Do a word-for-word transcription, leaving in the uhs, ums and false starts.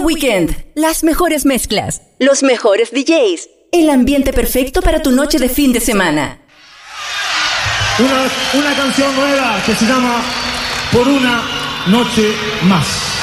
Weekend. Las mejores mezclas, los mejores D Js, el ambiente perfecto para tu noche de fin de semana. Una, una canción nueva que se llama Por una noche más.